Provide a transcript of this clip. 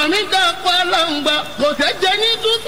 mi dà pa làǹgbà kò tẹ́ jẹ́ ní tútù.